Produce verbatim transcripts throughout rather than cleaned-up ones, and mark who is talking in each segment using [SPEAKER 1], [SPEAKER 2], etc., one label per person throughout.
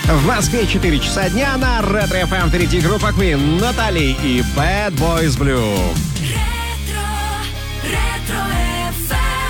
[SPEAKER 1] В Москве четыре часа дня на Ретро эф эм. Впереди группа Queen, Натали и Bad Boys Blue.
[SPEAKER 2] Ретро, ретро эф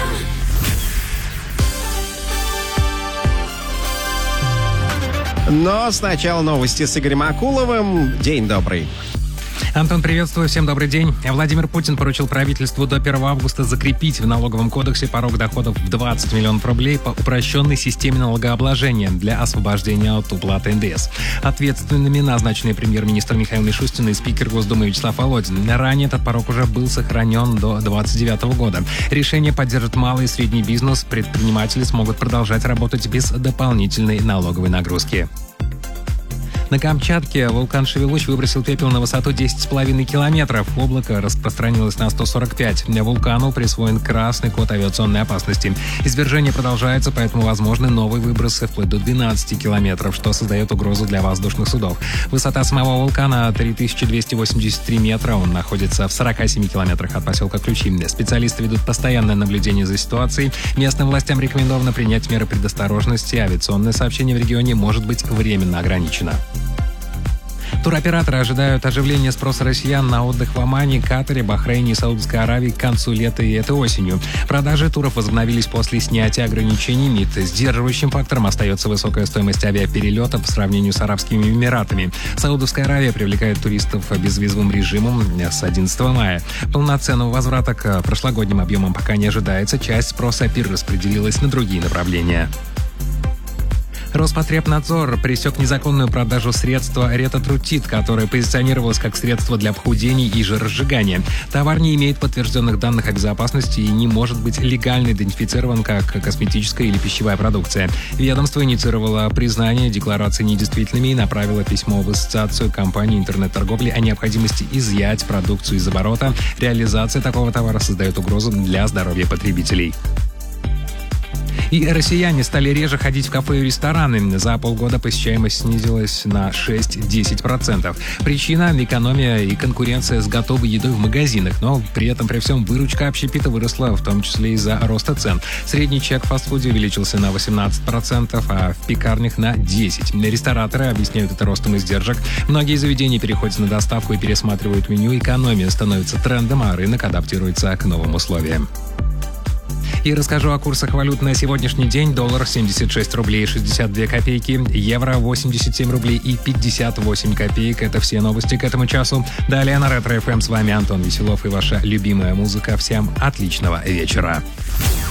[SPEAKER 1] эм. Но сначала новости с Игорем Акуловым. День добрый.
[SPEAKER 3] Антон, приветствую. Всем добрый день. Владимир Путин поручил правительству до первого августа закрепить в налоговом кодексе порог доходов в двадцать миллионов рублей по упрощенной системе налогообложения для освобождения от уплаты эн дэ эс. Ответственными назначены премьер-министр Михаил Мишустин и спикер Госдумы Вячеслав Володин. Ранее этот порог уже был сохранен до двадцать девятого года. Решение поддержит малый и средний бизнес. Предприниматели смогут продолжать работать без дополнительной налоговой нагрузки. На Камчатке вулкан Шевелуч выбросил пепел на высоту десять с половиной километров. Облако распространилось на сто сорок пять. Вулкану присвоен красный код авиационной опасности. Извержение продолжается, поэтому возможны новые выбросы вплоть до двенадцати километров, что создает угрозу для воздушных судов. Высота самого вулкана три тысячи двести восемьдесят три метра. Он находится в сорока семи километрах от поселка Ключи. Специалисты ведут постоянное наблюдение за ситуацией. Местным властям рекомендовано принять меры предосторожности. Авиационное сообщение в регионе может быть временно ограничено. Туроператоры ожидают оживления спроса россиян на отдых в Омане, Катаре, Бахрейне и Саудовской Аравии к концу лета и этой осенью. Продажи туров возобновились после снятия ограничений МИД. Сдерживающим фактором остается высокая стоимость авиаперелета по сравнению с Арабскими Эмиратами. Саудовская Аравия привлекает туристов безвизовым режимом с одиннадцатого мая. Полноценного возврата к прошлогодним объемам пока не ожидается. Часть спроса перераспределилась на другие направления. Роспотребнадзор пресек незаконную продажу средства ретотрутид, которое позиционировалось как средство для похудения и жиросжигания. Товар не имеет подтвержденных данных о безопасности и не может быть легально идентифицирован как косметическая или пищевая продукция. Ведомство инициировало признание декларации недействительными и направило письмо в Ассоциацию компаний интернет-торговли о необходимости изъять продукцию из оборота. Реализация такого товара создает угрозу для здоровья потребителей. И россияне стали реже ходить в кафе и рестораны. За полгода посещаемость снизилась на шесть-десять процентов. Причина – экономия и конкуренция с готовой едой в магазинах. Но при этом, при всем, выручка общепита выросла, в том числе из-за роста цен. Средний чек в фастфуде увеличился на восемнадцать процентов, а в пекарнях на десять процентов. Рестораторы объясняют это ростом издержек. Многие заведения переходят на доставку и пересматривают меню. Экономия становится трендом, а рынок адаптируется к новым условиям. И расскажу о курсах валют на сегодняшний день. Доллар семьдесят шесть рублей шестьдесят две копейки, евро восемьдесят семь рублей и пятьдесят восемь копеек. Это все новости к этому часу. Далее на Ретро эф эм с вами Антон Веселов и ваша любимая музыка. Всем отличного вечера.